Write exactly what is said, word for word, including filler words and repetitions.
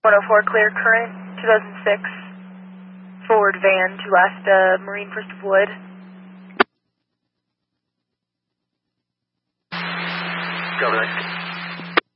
one oh four, clear current, two thousand six, Ford van to last uh, Marine First of Wood. Governor.